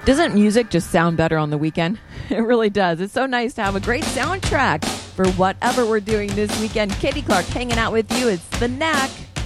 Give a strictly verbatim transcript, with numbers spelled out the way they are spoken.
Doesn't music just sound better on the weekend? It really does. It's so nice to have a great soundtrack for whatever we're doing this weekend. Katie Clark hanging out with you. It's The Knack.